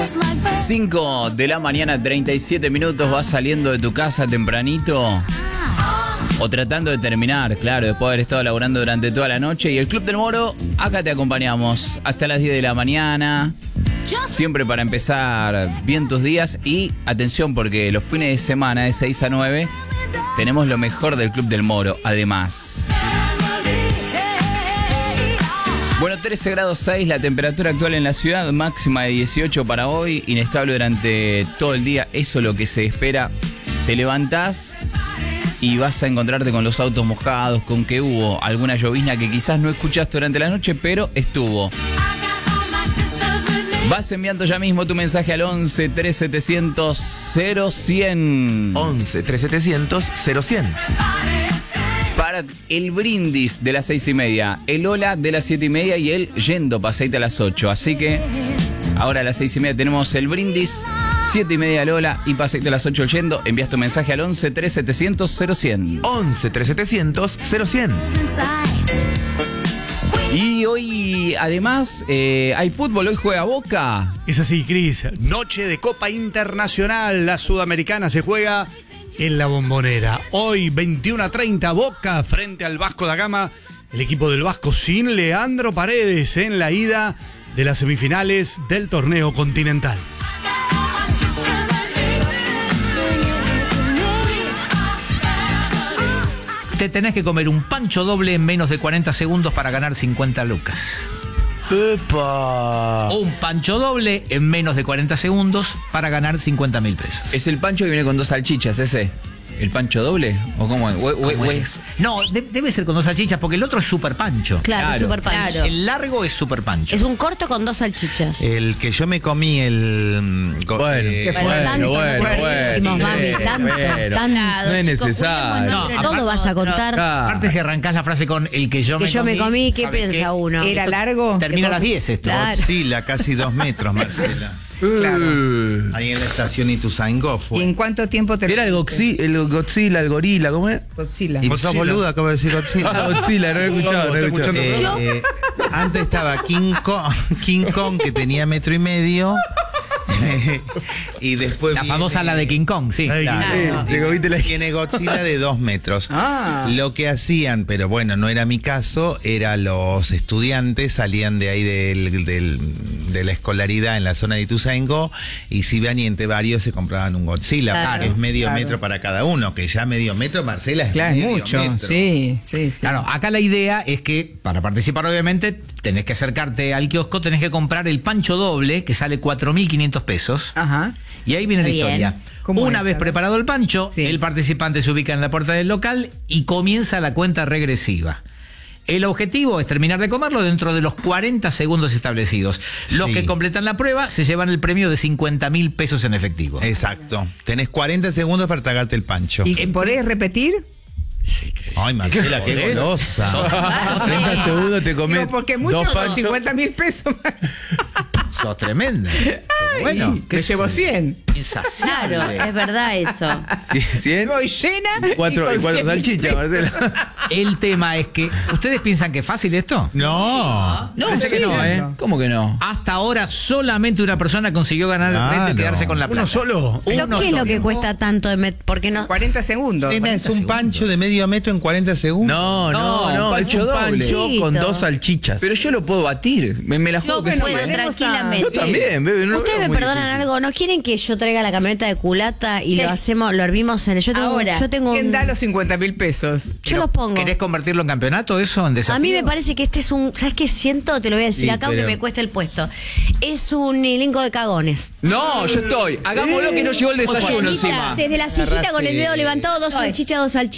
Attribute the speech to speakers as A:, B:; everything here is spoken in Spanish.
A: 5 de la mañana, 37 minutos. Vas saliendo de tu casa tempranito o tratando de terminar, claro, después de haber estado laburando durante toda la noche. Y el Club del Moro, acá te acompañamos hasta las 10 de la mañana. Siempre para empezar bien tus días. Y atención, porque los fines de semana de 6 a 9 tenemos lo mejor del Club del Moro, además. Bueno, 13 grados 6 la temperatura actual en la ciudad, máxima de 18 para hoy, inestable durante todo el día, eso es lo que se espera. Te levantás y vas a encontrarte con los autos mojados, con que hubo alguna llovizna que quizás no escuchaste durante la noche, pero estuvo. Vas enviando ya mismo tu mensaje al 11 3700 0100.
B: 11 3700 0100.
A: Para el brindis de las 6:30, el hola de las 7:30 y el yendo paseite a las 8. Así que ahora a las 6:30 tenemos el brindis, 7:30 el hola y paseite a las 8 el yendo. Envías tu mensaje al 11 3700 0100.
B: 11 3700 0100.
A: Y hoy, además, hay fútbol, hoy juega Boca.
C: Es así, Cris. Noche de Copa Internacional. La Sudamericana se juega en la Bombonera. Hoy, 21:30, Boca frente al Vasco da Gama. El equipo del Vasco sin Leandro Paredes en la ida de las semifinales del torneo continental.
D: Te tenés que comer un pancho doble en menos de 40 segundos para ganar 50 lucas.
B: ¡Epa!
D: Un pancho doble en menos de 40 segundos para ganar 50.000 pesos.
A: ¿Es el pancho que viene con 2 salchichas ese? ¿El pancho doble? ¿O cómo es?
D: ¿Cómo es? No, debe ser con 2 salchichas porque el otro es super pancho.
E: Claro, super pancho.
D: Claro. El largo es super pancho.
E: Es un corto con 2 salchichas.
F: El que yo me comí,
A: Bueno,
E: tanto,
A: no es necesario.
E: Todo vas a contar.
D: Aparte, si arrancás la frase con el que yo me comí,
E: ¿qué piensa uno?
G: ¿Era largo?
D: Termina a las 10 esto.
E: Claro.
F: Godzilla, casi 2 metros, Marcela.
G: Claro.
F: Ahí en la estación Ituzaingó
G: ¿Y
F: fue.
G: en cuánto tiempo te
B: Era el Godzilla, el gorila, ¿cómo es?
G: Godzilla.
F: ¿Y vos sos boluda? Acabo de decir Godzilla.
B: Godzilla, no he escuchado.
F: Antes estaba King Kong, que tenía 1,5 metros. Y después
D: La famosa la de King Kong, sí.
F: Claro.
B: Sí,
F: Tiene Godzilla de 2 metros. Lo que hacían, pero bueno, no era mi caso, era los estudiantes salían de ahí de la escolaridad en la zona de Ituzaingó y si vean y entre varios se compraban un Godzilla,
E: Claro,
F: porque es medio metro para cada uno, que ya medio metro, Marcela, es
G: Claro, es
F: medio
G: mucho.
F: metro.
G: Sí.
D: Claro, acá la idea es que para participar obviamente tenés que acercarte al kiosco, tenés que comprar el pancho doble que sale 4.500 pesos.
G: Ajá.
D: Y ahí viene la
E: Bien.
D: historia.
G: ¿Cómo
D: Una
G: es?
D: vez preparado el pancho,
G: Sí.
D: el participante se ubica en la puerta del local y comienza la cuenta regresiva. El objetivo es terminar de comerlo dentro de los 40 segundos establecidos. Los
F: Sí.
D: que completan la prueba se llevan el premio de 50.000 pesos en efectivo.
F: Exacto. Tenés 40 segundos para tragarte el pancho.
G: ¿Y podés repetir?
F: Ay, Marcela, qué
D: ¿Podés?
F: golosa.
B: 30 segundos te comes
G: Digo, porque muchos
B: 2
G: con
B: panchos.
G: 50.000 pesos.
D: Sos tremenda. Pero bueno,
G: Me llevo 100.
D: insaciable.
E: Claro, es verdad eso.
B: 100
G: Voy llena.
B: y 4
G: con 100.000
B: salchichas,
G: pesos.
B: Marcela.
D: El tema es que, ¿ustedes piensan que es fácil esto?
F: No.
A: No,
D: Parece que no, ¿eh?
A: ¿Cómo que no?
D: Hasta ahora solamente una persona consiguió ganar el reto y quedarse con la plata.
C: ¿Uno solo?
E: ¿Pero
D: Uno
E: qué es lo
D: solo.
E: que cuesta tanto de porque no?
G: 40 segundos.
F: Nena, es un pancho de medio metro en 40 segundos.
B: No, es un pancho con
E: Chiquito.
B: 2 salchichas.
A: Pero yo lo puedo batir. Me la juego que
E: puedo
A: sí.
E: tranquilamente.
B: Yo también, bebé. No
E: Ustedes
B: es
E: me
B: muy
E: perdonan
B: difícil.
E: algo, ¿no quieren que yo traiga la camioneta de culata y lo hervimos en el... Yo tengo
G: ¿Quién
E: un...
G: da los 50.000 pesos?
E: Yo los pongo.
D: ¿Querés convertirlo en campeonato eso? ¿En desafío?
E: A mí me parece que este es un... ¿Sabes qué siento? Te lo voy a decir
B: Sí,
E: acá aunque
B: pero-
E: me cueste el puesto. Es un elenco de cagones.
A: No, yo estoy. Hagámoslo que no llegó el desayuno encima.
E: Desde la sillita con el dedo levantado, 2 salchichas, 2 salchichas.